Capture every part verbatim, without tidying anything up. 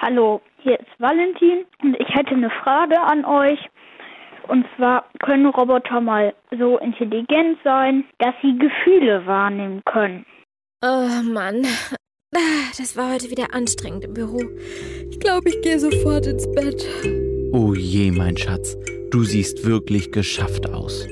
Hallo, hier ist Valentin und ich hätte eine Frage an euch. Und zwar, können Roboter mal so intelligent sein, dass sie Gefühle wahrnehmen können? Oh Mann, das war heute wieder anstrengend im Büro. Ich glaube, ich gehe sofort ins Bett. Oh je, mein Schatz, du siehst wirklich geschafft aus.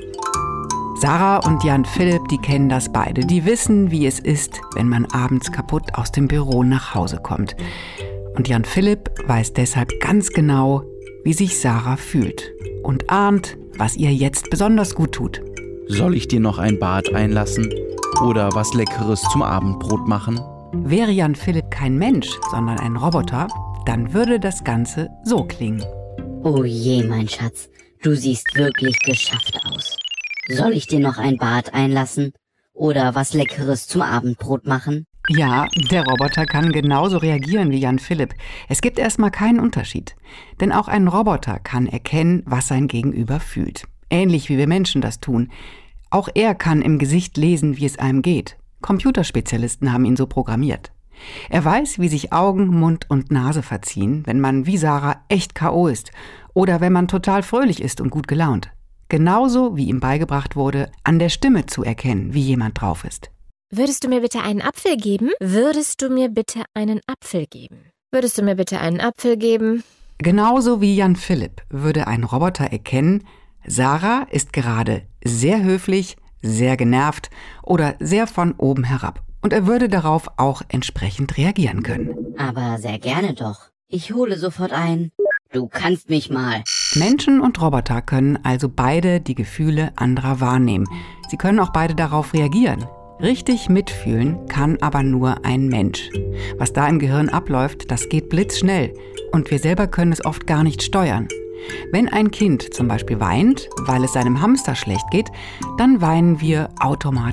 Sarah und Jan Philipp, die kennen das beide. Die wissen, wie es ist, wenn man abends kaputt aus dem Büro nach Hause kommt. Und Jan Philipp weiß deshalb ganz genau, wie sich Sarah fühlt und ahnt, was ihr jetzt besonders gut tut. Soll ich dir noch ein Bad einlassen oder was Leckeres zum Abendbrot machen? Wäre Jan Philipp kein Mensch, sondern ein Roboter, dann würde das Ganze so klingen. Oh je, mein Schatz, du siehst wirklich geschafft aus. Soll ich dir noch ein Bad einlassen oder was Leckeres zum Abendbrot machen? Ja, der Roboter kann genauso reagieren wie Jan Philipp. Es gibt erstmal keinen Unterschied. Denn auch ein Roboter kann erkennen, was sein Gegenüber fühlt. Ähnlich wie wir Menschen das tun. Auch er kann im Gesicht lesen, wie es einem geht. Computerspezialisten haben ihn so programmiert. Er weiß, wie sich Augen, Mund und Nase verziehen, wenn man wie Sarah echt K O ist oder wenn man total fröhlich ist und gut gelaunt. Genauso wie ihm beigebracht wurde, an der Stimme zu erkennen, wie jemand drauf ist. Würdest du mir bitte einen Apfel geben? Würdest du mir bitte einen Apfel geben? Würdest du mir bitte einen Apfel geben? Genauso wie Jan Philipp würde ein Roboter erkennen, Sarah ist gerade sehr höflich, sehr genervt oder sehr von oben herab. Und er würde darauf auch entsprechend reagieren können. Aber sehr gerne doch. Ich hole sofort ein. Du kannst mich mal. Menschen und Roboter können also beide die Gefühle anderer wahrnehmen. Sie können auch beide darauf reagieren. Richtig mitfühlen kann aber nur ein Mensch. Was da im Gehirn abläuft, das geht blitzschnell. Und wir selber können es oft gar nicht steuern. Wenn ein Kind zum Beispiel weint, weil es seinem Hamster schlecht geht, dann weinen wir automatisch